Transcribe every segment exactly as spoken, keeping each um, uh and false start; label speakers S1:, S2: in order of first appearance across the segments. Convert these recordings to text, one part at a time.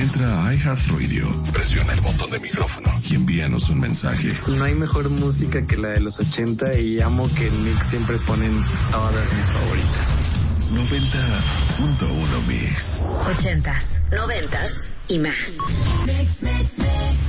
S1: Entra a iHeartRadio, presiona el botón de micrófono y envíanos un mensaje.
S2: No hay mejor música que la de los ochenta y amo que en Mix siempre ponen todas mis favoritas.
S1: noventa punto uno Mix.
S3: Ochentas, noventas y más.
S4: Mix, mix, mix.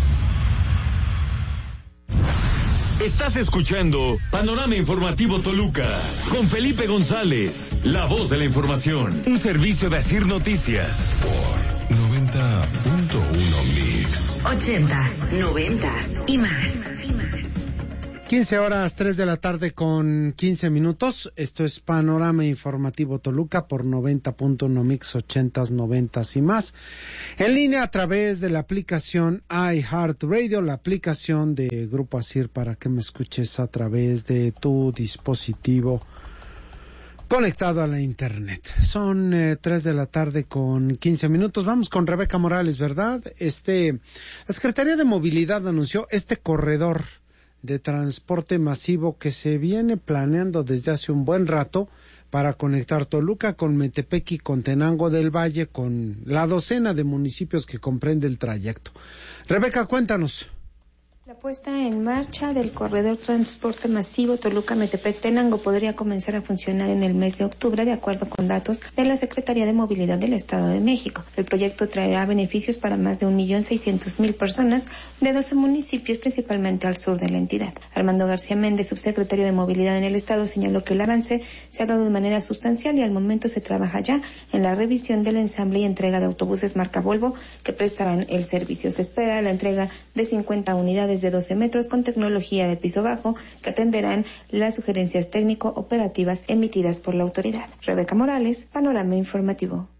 S5: Estás escuchando Panorama Informativo Toluca con Felipe González, la voz de la información, un servicio de Asir Noticias
S1: por noventa punto uno Mix.
S3: Ochentas, noventas y más.
S6: quince horas, tres de la tarde con quince minutos. Esto es Panorama Informativo Toluca por noventa punto uno Mix, ochentas, noventas y más. En línea a través de la aplicación iHeartRadio, la aplicación de Grupo Asir para que me escuches a través de tu dispositivo conectado a la internet. Son eh, tres de la tarde con quince minutos. Vamos con Rebeca Morales, ¿verdad? Este, la Secretaría de Movilidad anunció este corredor de transporte masivo que se viene planeando desde hace un buen rato para conectar Toluca con Metepec y con Tenango del Valle, con la docena de municipios que comprende el trayecto. Rebeca, cuéntanos.
S7: La puesta en marcha del corredor transporte masivo Toluca-Metepec-Tenango podría comenzar a funcionar en el mes de octubre, de acuerdo con datos de la Secretaría de Movilidad del Estado de México. El proyecto traerá beneficios para más de un millón seiscientos mil personas de doce municipios, principalmente al sur de la entidad. Armando García Méndez, subsecretario de Movilidad en el Estado, señaló que el avance se ha dado de manera sustancial y al momento se trabaja ya en la revisión del ensamble y entrega de autobuses marca Volvo que prestarán el servicio. Se espera la entrega de cincuenta unidades de doce metros con tecnología de piso bajo que atenderán las sugerencias técnico-operativas emitidas por la autoridad. Rebeca Morales, Panorama Informativo.